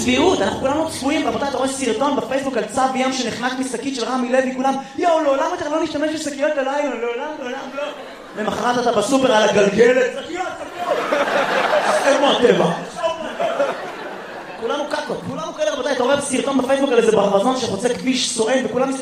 צביעות, אנחנו כולנו צפויים, רבותיי, אתה רואה סרטון בפייסבוק על צב ים שנחנק משקית של רמי לוי, כולם, יאו, לעולם יותר לא נשתמש בשקיות הלילה, לעולם לא. למחרת אתה בסופר על הגלגלת, שקיות. איפה הטבע? כולנו קקות, כולנו כאלה, רבותיי, אתה רואה סרטון בפייסבוק על איזה ברווזון שחוצה כביש סואן, וכולם